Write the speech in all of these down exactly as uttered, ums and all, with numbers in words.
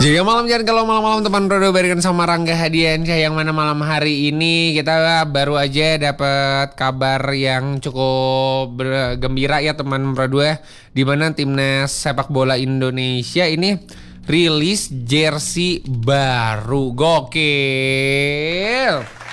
Jadi malam jangan kalau malam-malam teman Rodo berikan sama Rangga Hadiansyah, yang mana malam hari ini kita baru aja dapat kabar yang cukup gembira ya teman Rodo, di mana timnas sepak bola Indonesia ini rilis jersey baru. Gokil.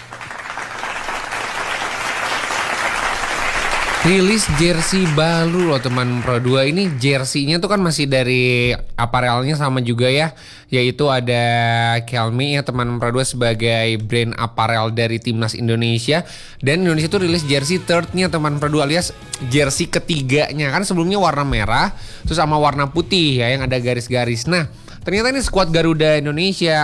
Rilis jersey baru loh teman Pro dua. Ini jersey-nya tuh kan masih dari aparelnya sama juga ya, yaitu ada Kelme ya teman Pro dua sebagai brand aparel dari timnas Indonesia. Dan Indonesia tuh rilis jersey third-nya teman Pro dua, alias jersey ketiganya. Kan sebelumnya warna merah terus sama warna putih ya yang ada garis-garis. Nah ternyata ini skuad Garuda Indonesia,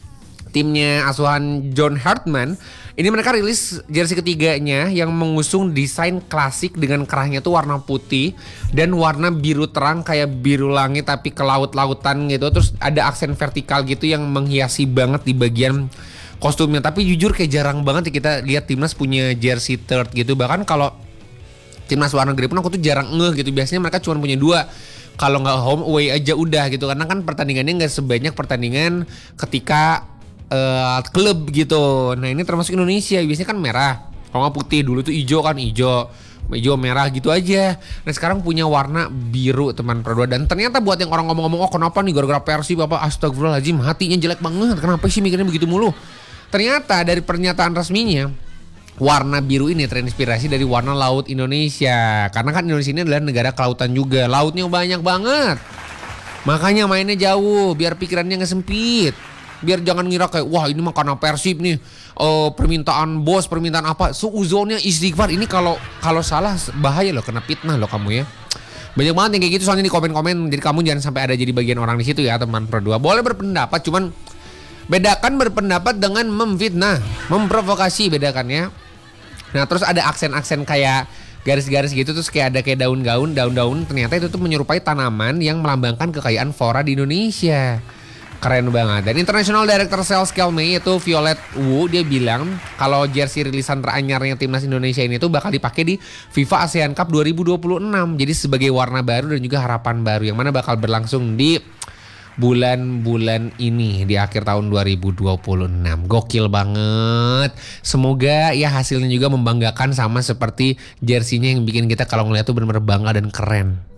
timnya asuhan John Hartman, ini mereka rilis jersey ketiganya yang mengusung desain klasik dengan kerahnya tuh warna putih dan warna biru terang kayak biru langit tapi ke laut-lautan gitu. Terus ada aksen vertikal gitu yang menghiasi banget di bagian kostumnya. Tapi jujur kayak jarang banget ya kita lihat timnas punya jersey third gitu. Bahkan kalau timnas luar negeri pun aku tuh jarang ngeh gitu. Biasanya mereka cuma punya dua. Kalau nggak home away aja udah gitu. Karena kan pertandingannya nggak sebanyak pertandingan ketika Uh, klub gitu. Nah ini termasuk Indonesia biasanya kan merah, kalau nggak putih. Dulu tuh hijau kan, hijau hijau merah gitu aja. Nah sekarang punya warna biru teman Pro dua. Dan ternyata buat yang orang ngomong-ngomong, oh kenapa nih gara-gara Persib apa, astagfirullahaladzim hatinya jelek banget, kenapa sih mikirnya begitu mulu. Ternyata dari pernyataan resminya, warna biru ini terinspirasi dari warna laut Indonesia. Karena kan Indonesia ini adalah negara kelautan juga, lautnya banyak banget. Makanya mainnya jauh biar pikirannya nggak sempit. Biar jangan ngira kayak wah ini mah karena Persib nih, uh, permintaan bos, permintaan apa, suuzonnya istighfar. Ini kalau kalau salah bahaya loh, kena fitnah loh kamu ya. Banyak banget yang kayak gitu soalnya di komen-komen. Jadi kamu jangan sampai ada jadi bagian orang di situ ya teman Pro dua. Boleh berpendapat, cuman bedakan berpendapat dengan memfitnah, memprovokasi, bedakan ya. Nah terus ada aksen-aksen kayak garis-garis gitu, terus kayak ada kayak daun-daun, daun-daun. Ternyata itu tuh menyerupai tanaman yang melambangkan kekayaan flora di Indonesia. Keren banget. Dan International Director Sales Kelme yaitu Violet Wu, dia bilang kalau jersey rilisan teranyarnya timnas Indonesia ini tuh bakal dipakai di FIFA ASEAN Cup dua ribu dua puluh enam. Jadi sebagai warna baru dan juga harapan baru yang mana bakal berlangsung di bulan-bulan ini di akhir tahun dua ribu dua puluh enam. Gokil banget. Semoga ya hasilnya juga membanggakan sama seperti jersinya yang bikin kita kalau ngeliat tuh benar-benar bangga dan keren.